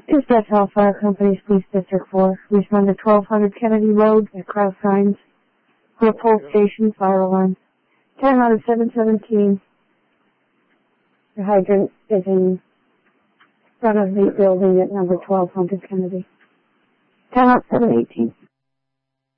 Dispatch All Fire Companies, Police District 4. Respond to 1200 Kennedy Road at cross signs. For a pole station, fire alarm. 10 out of 717. The hydrant is in front of the building at number 1200 Kennedy. 10 out of 718.